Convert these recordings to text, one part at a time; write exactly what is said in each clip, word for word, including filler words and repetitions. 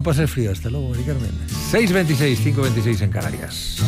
pases frío. Hasta luego, Mari Carmen. seis veintiséis, cinco veintiséis en Canarias.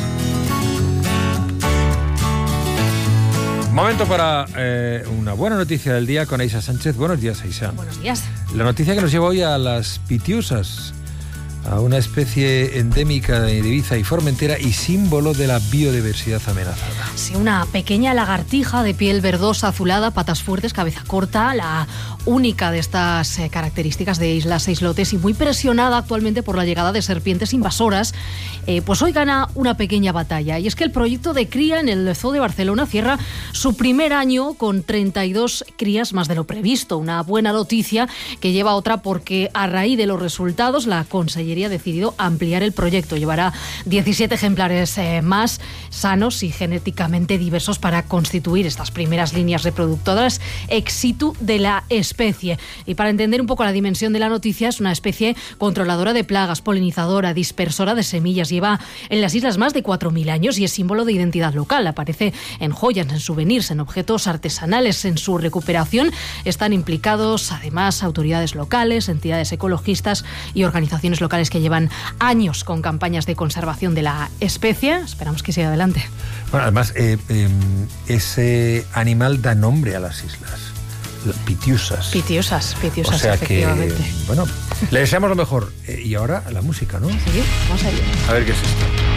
Momento para eh, una buena noticia del día con Aisha Sánchez. Buenos días, Aisha. Buenos días. La noticia que nos lleva hoy a las pitiusas, a una especie endémica de Ibiza y Formentera y símbolo de la biodiversidad amenazada. Sí, una pequeña lagartija de piel verdosa azulada, patas fuertes, cabeza corta, la única de estas eh, características de islas e islotes y muy presionada actualmente por la llegada de serpientes invasoras, eh, pues hoy gana una pequeña batalla. Y es que el proyecto de cría en el Zoo de Barcelona cierra su primer año con treinta y dos crías más de lo previsto. Una buena noticia que lleva a otra porque a raíz de los resultados la Consellería ha decidido ampliar el proyecto. Llevará diecisiete ejemplares eh, más sanos y genéticamente diversos para constituir estas primeras líneas reproductoras ex situ de la especie. Y para entender un poco la dimensión de la noticia, es una especie controladora de plagas, polinizadora, dispersora de semillas. Lleva en las islas más de cuatro mil años y es símbolo de identidad local. Aparece en joyas, en souvenirs, en objetos artesanales. En su recuperación están implicados además autoridades locales, entidades ecologistas y organizaciones locales que llevan años con campañas de conservación de la especie. Esperamos que siga adelante. Bueno, además, eh, eh, ese animal da nombre a las islas. Las pitiusas. Pitiusas, pitiusas, o sea efectivamente. Que, bueno, le deseamos lo mejor. Eh, y ahora la música, ¿no? Sí, vamos a ello. A ver qué es esto.